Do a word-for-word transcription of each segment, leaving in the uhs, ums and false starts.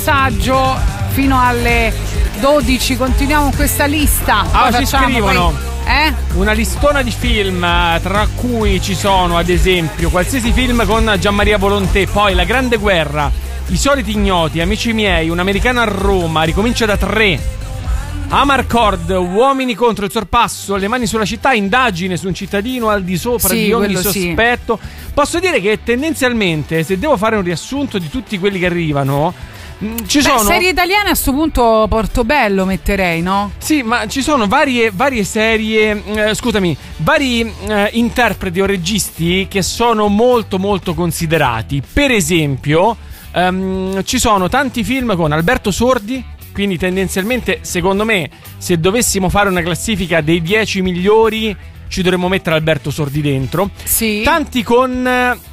messaggio fino alle dodici. Continuiamo con questa lista. Ah, ci scrivono poi, eh? una listona di film, tra cui ci sono ad esempio qualsiasi film con Gianmaria Volonté, poi La Grande Guerra, I Soliti Ignoti, Amici miei, Un americano a Roma, Ricomincia da tre, Amarcord, Uomini contro il sorpasso, Le mani sulla città, Indagine su un cittadino al di sopra sì, di ogni sospetto. Sì. Posso dire che tendenzialmente, se devo fare un riassunto di tutti quelli che arrivano, ci Beh, sono serie italiane a sto punto Portobello metterei, no? Sì, ma ci sono varie, varie serie, eh, scusami, vari eh, interpreti o registi che sono molto molto considerati. Per esempio, ehm, ci sono tanti film con Alberto Sordi. Quindi tendenzialmente, secondo me, se dovessimo fare una classifica dei dieci migliori, ci dovremmo mettere Alberto Sordi dentro. Sì. Tanti con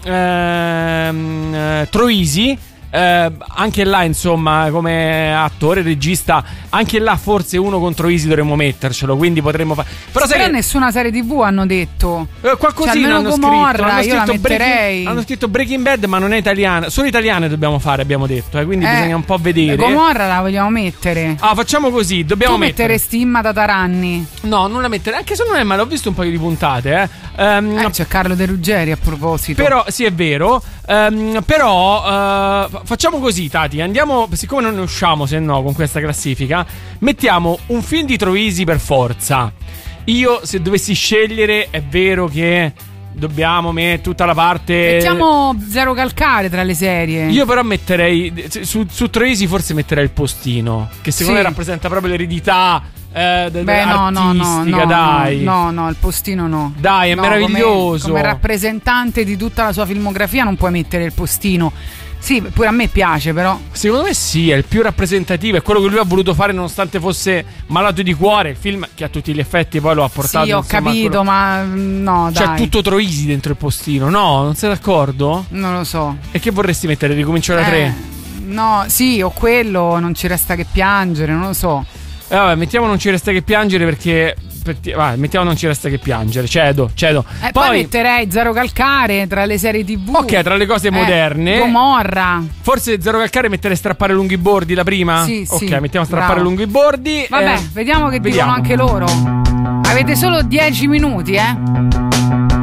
ehm, eh, Troisi. Eh, anche là, insomma, come attore, regista, anche là forse uno contro Isi dovremmo mettercelo, quindi potremmo fare. Però, Però sai che nessuna serie tivù hanno detto eh, qualcosina, cioè, hanno Gomorra, scritto, hanno io la scritto metterei. Breaking, hanno scritto Breaking Bad, ma non è italiana. Solo italiane dobbiamo fare, abbiamo detto, eh, quindi eh, bisogna un po' vedere. Gomorra la vogliamo mettere. Ah, facciamo così, dobbiamo tu mettere. metteresti Imma Tataranni? No, non la mettere, anche se non è male, ho visto un paio di puntate, eh. Um, eh c'è Carlo De Ruggeri a proposito. Però, sì, è vero. Um, però uh, facciamo così, Tati. Andiamo, siccome non ne usciamo, se no, con questa classifica, mettiamo un film di Troisi per forza. Io, se dovessi scegliere, è vero che dobbiamo mettere tutta la parte. Mettiamo Zero Calcare tra le serie. Io però metterei su, su Troisi forse metterei Il Postino, che secondo sì. me rappresenta proprio l'eredità eh, de, Beh, no, no, no, no, dai. No, no, no, Il Postino no. Dai, è no, meraviglioso. Come, come rappresentante di tutta la sua filmografia non puoi mettere Il Postino. Sì, pure a me piace, però. Secondo me sì, è il più rappresentativo, è quello che lui ha voluto fare nonostante fosse malato di cuore. Il film che a tutti gli effetti poi lo ha portato. Sì, ho insomma, capito, quello... ma no, C'è dai. tutto Troisi dentro Il Postino, no? Non sei d'accordo? Non lo so. E che vorresti mettere? Ricomincio da eh, tre? No, sì, o quello, Non ci resta che piangere, non lo so. Eh, vabbè, mettiamo Non ci resta che piangere perché... perché vai, mettiamo Non ci resta che piangere. Cedo, cedo. Eh, poi... poi metterei Zero Calcare tra le serie tivù. Ok, tra le cose eh, moderne. Gomorra. Forse Zero Calcare mettere Strappare lungo i bordi la prima? Sì, ok, sì. mettiamo Strappare Bravo. lungo i bordi. Vabbè, eh, vediamo che vediamo. dicono anche loro. Avete solo dieci minuti, eh?